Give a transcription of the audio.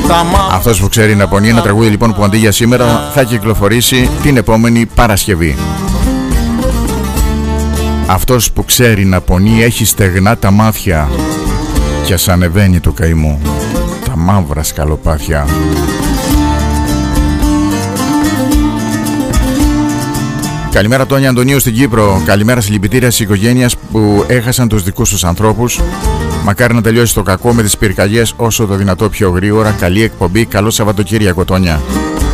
Αυτός που ξέρει να πονεί, ένα τραγούδι λοιπόν που αντί για σήμερα θα κυκλοφορήσει την επόμενη Παρασκευή. Αυτός που ξέρει να πονεί έχει στεγνά τα μάτια κι ας ανεβαίνει το καημό τα μαύρα σκαλοπάτια. Καλημέρα από τον Τόνι Αντωνίου στην Κύπρο. Καλημέρα συλληπιτήρια στις οικογένειες που έχασαν τους δικούς τους ανθρώπους. Μακάρι να τελειώσει το κακό με τις πυρκαγιές όσο το δυνατό πιο γρήγορα. Καλή εκπομπή, καλό Σαββατοκύριακο, Τόνια.